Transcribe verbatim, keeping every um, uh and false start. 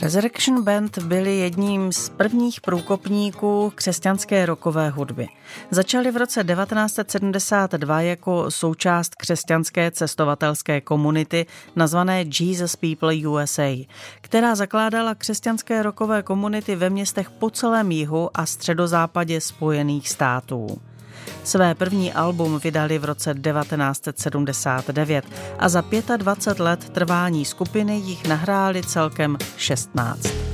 Resurrection Band byli jedním z prvních průkopníků křesťanské rockové hudby. Začali v roce devatenáct set sedmdesát dva jako součást křesťanské cestovatelské komunity nazvané Jesus People U S A, která zakládala křesťanské rockové komunity ve městech po celém jihu a středozápadě Spojených států. Své první album vydali v roce devatenáct set sedmdesát devět a za dvacet pět let trvání skupiny jich nahráli celkem šestnáct.